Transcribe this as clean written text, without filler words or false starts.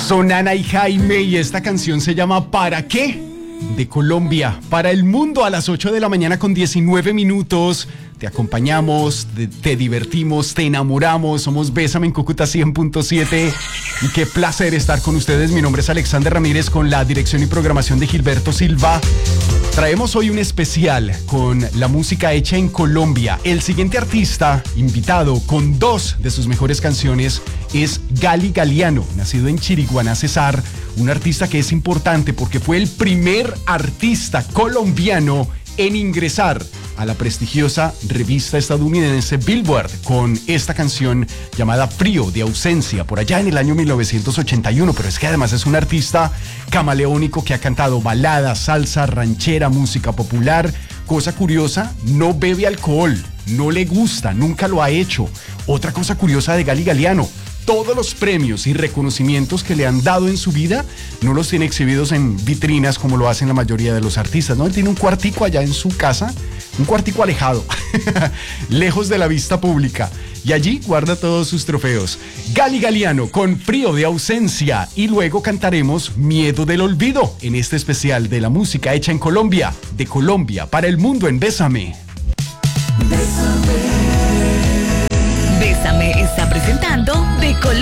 Son Ana y Jaime y esta canción se llama ¿Para qué? De Colombia, para el mundo a las 8 de la mañana con 19 minutos. Te acompañamos, te divertimos, te enamoramos. Somos Bésame en Cúcuta 100.7 y qué placer estar con ustedes. Mi nombre es Alexander Ramírez con la dirección y programación de Gilberto Silva. Traemos hoy un especial con la música hecha en Colombia. El siguiente artista invitado con 2 de sus mejores canciones es Gali Galiano, nacido en Chiriguaná, Cesar, un artista que es importante porque fue el primer artista colombiano en ingresar a la prestigiosa revista estadounidense Billboard con esta canción llamada Frío de Ausencia, por allá en el año 1981, pero es que además es un artista camaleónico que ha cantado baladas, salsa, ranchera, música popular. Cosa curiosa, no bebe alcohol, no le gusta, nunca lo ha hecho. Otra cosa curiosa de Gali Galiano: todos los premios y reconocimientos que le han dado en su vida no los tiene exhibidos en vitrinas como lo hacen la mayoría de los artistas, ¿no? Él tiene un cuartico allá en su casa, un cuartico alejado, lejos de la vista pública, y allí guarda todos sus trofeos. Gali Galiano con Frío de Ausencia, y luego cantaremos Miedo del Olvido en este especial de la música hecha en Colombia, de Colombia para el mundo en Bésame. Bésame está presentando De Colombia